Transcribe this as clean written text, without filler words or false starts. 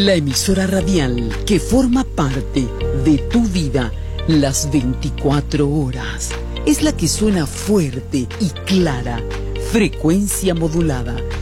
La emisora radial que forma parte de tu vida las 24 horas. Es la que suena fuerte y clara. Frecuencia modulada.